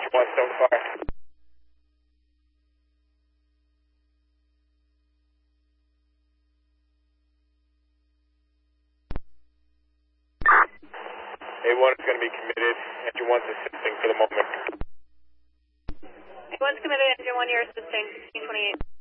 Engine 1 so far. A1 is going to be committed. Engine 1's assisting for the moment. A1's committed. Engine 1, you're assisting. 1528.